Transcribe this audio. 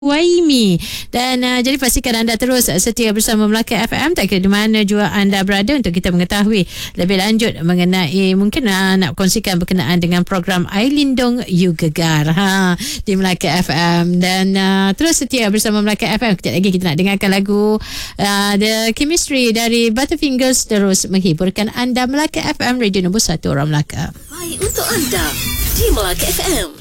Waimi. Dan jadi pastikan anda terus setia bersama Melaka FM, tak kira di mana jua anda berada, untuk kita mengetahui lebih lanjut mengenai mungkin nak kongsikan berkenaan dengan program Ailindung You Gegar di Melaka FM. Dan terus setia bersama Melaka FM. Kejap lagi kita nak dengarkan lagu The Chemistry dari Butterfingers, terus menghiburkan anda. Melaka FM, radio nombor 1 orang Melaka. Baik untuk anda di Melaka FM.